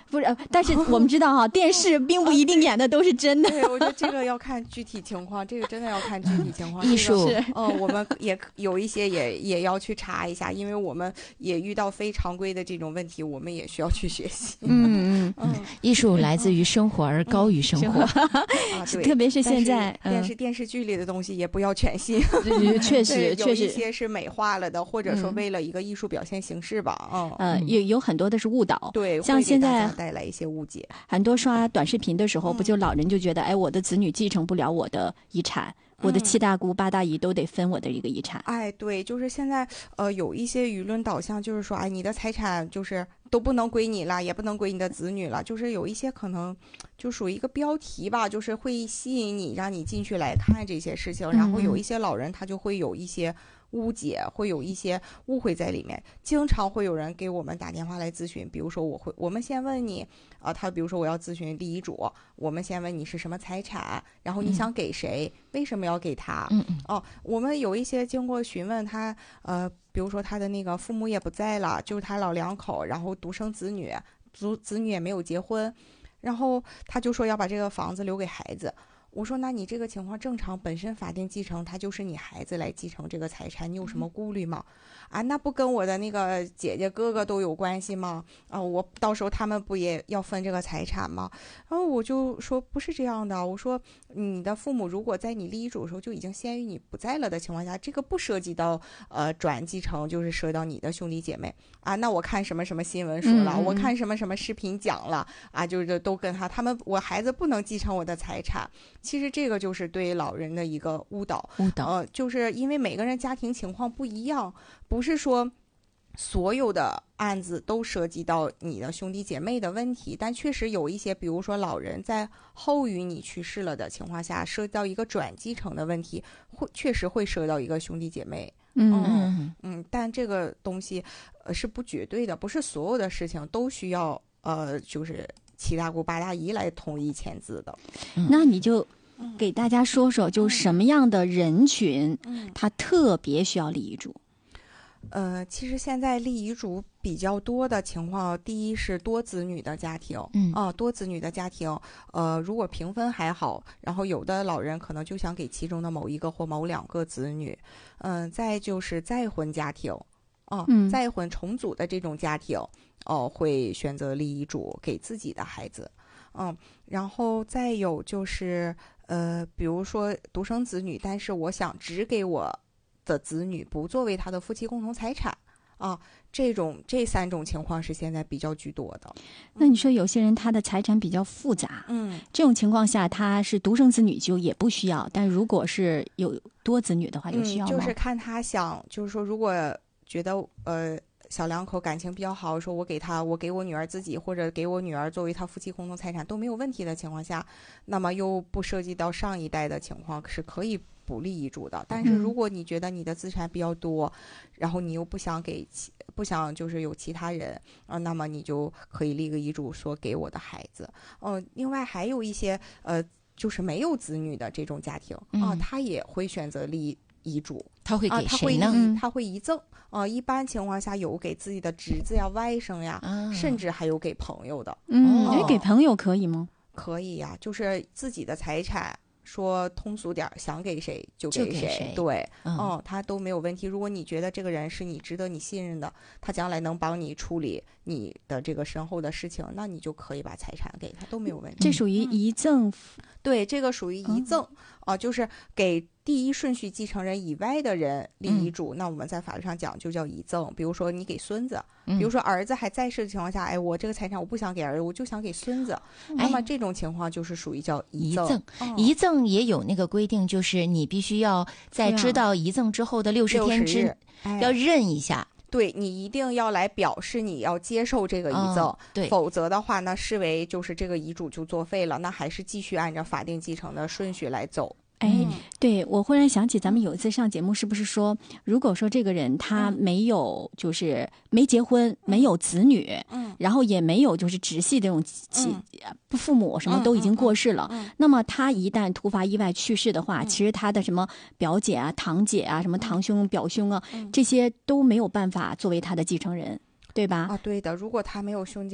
不是，但是我们知道哈，电视并不一定演的都是真的。 对，我觉得这个要看具体情况，这个真的要看具体情况。 艺术， 我们也有一些也要去查一下，因为我们也遇到非常规的这种问题，我们也需要去学习。 艺术来自于生活而高于生活对， 特别是现在电视剧里的东西也不要全信， 确实有一些是美化了的，或者说为了一个艺术表现形式吧。 有很多的是误导， 对， 像现在带来一些误解。 很多刷短视频的时候，不就老人就觉得，哎，我的子女继承不了我的遗产，我的七大姑八大姨都得分我的一个遗产。 哎，对，就是现在有一些舆论导向，就是说，哎，你的财产就是都不能归你了，也不能归你的子女了，就是有一些可能就属于一个标题吧，就是会吸引你，让你进去来看这些事情，然后有一些老人他就会有一些误解，会有一些误会在里面。经常会有人给我们打电话来咨询，比如说我们先问你他比如说我要咨询立遗嘱，我们先问你是什么财产，然后你想给谁，为什么要给他？我们有一些经过询问他比如说他的那个父母也不在了，就是他老两口，然后独生子女，子女也没有结婚，然后他就说要把这个房子留给孩子。我说那你这个情况正常，本身法定继承它就是你孩子来继承这个财产，你有什么顾虑吗？那不跟我的那个姐姐哥哥都有关系吗？我到时候他们不也要分这个财产吗？然后我就说不是这样的，我说你的父母如果在你立遗嘱的时候就已经先于你不在了的情况下，这个不涉及到转继承，就是涉及到你的兄弟姐妹那我看什么什么新闻说了，我看什么什么视频讲了就是都跟他们我孩子不能继承我的财产。其实这个就是对老人的一个误导，就是因为每个人家庭情况不一样，不是说所有的案子都涉及到你的兄弟姐妹的问题，但确实有一些，比如说老人在后于你去世了的情况下，涉及到一个转继承的问题，确实会涉及到一个兄弟姐妹。但这个东西是不绝对的，不是所有的事情都需要就是七大姑八大姨来统一签字的。 那你就给大家说说，就什么样的人群他特别需要立遗嘱？ 其实现在立遗嘱比较多的情况，第一是多子女的家庭，多子女的家庭，如果平分还好，然后有的老人可能就想给其中的某一个或某两个子女，再就是再婚家庭，再婚重组的这种家庭，会选择立遗嘱给自己的孩子，然后再有就是比如说独生子女，但是我想只给我的子女，不作为他的夫妻共同财产这三种情况是现在比较居多的。 那你说有些人他的财产比较复杂，这种情况下他是独生子女就也不需要，但如果是有多子女的话就需要吗？ 就是看他想，就是说如果觉得小两口感情比较好，说我给我女儿自己，或者给我女儿作为他夫妻共同财产都没有问题的情况下，那么又不涉及到上一代的情况，是可以不立遗嘱的。但是如果你觉得你的资产比较多，然后你又不想就是有其他人那么你就可以立个遗嘱说给我的孩子。另外还有一些就是没有子女的这种家庭他也会选择立遗嘱。 他会给谁呢？ 他会遗赠一般情况下有给自己的侄子呀、外甥呀，甚至还有给朋友的。 给朋友可以吗？ 可以呀，就是自己的财产，说通俗点，想给谁就给谁。对，他都没有问题。如果你觉得这个人是你值得你信任的，他将来能帮你处理你的这个身后的事情，那你就可以把财产给他，都没有问题。 这属于遗赠？ 对，这个属于遗赠就是给第一顺序继承人以外的人立遗嘱，那我们在法律上讲就叫遗赠。比如说你给孙子，比如说儿子还在世的情况下，我这个财产我不想给儿子，我就想给孙子，那么这种情况就是属于叫遗赠。 遗赠也有那个规定，就是你必须要在知道遗赠之后的60天之要认一下。 对，你一定要来表示你要接受这个遗赠，否则的话呢，视为就是这个遗嘱就作废了，那还是继续按照法定继承的顺序来走。 对，我忽然想起咱们有一次上节目，是不是说，如果说这个人他没有就是没结婚，没有子女，然后也没有就是直系这种父母什么都已经过世了，那么他一旦突发意外去世的话，其实他的什么表姐啊、堂姐啊、什么堂兄、表兄啊，这些都没有办法作为他的继承人，对吧？ 对的，如果他没有兄弟